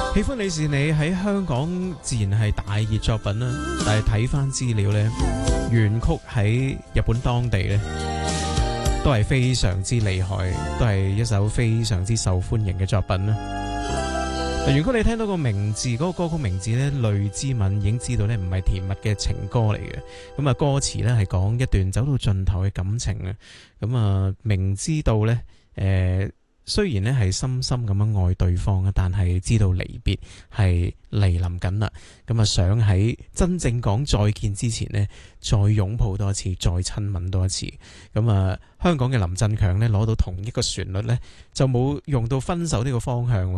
喜歡你是你喺香港自然係大熱作品啦，但係睇翻資料呢，原曲喺日本當地呢都係非常之厲害，都係一首非常之受歡迎嘅作品啦。原曲你聽到個名字，嗰個歌曲名字呢，淚之吻，已經知道呢唔係甜蜜嘅情歌嚟嘅。咁啊，歌詞呢係講一段走到盡頭嘅感情啊。咁啊，明知道呢，雖然咧係深深咁樣愛對方啊，但係知道離別係嚟臨緊啦。咁啊，想喺真正講再見之前呢，再擁抱多一次，再親吻多一次。咁啊，香港嘅林振強呢，攞到同一個旋律呢，就冇用到分手呢個方向。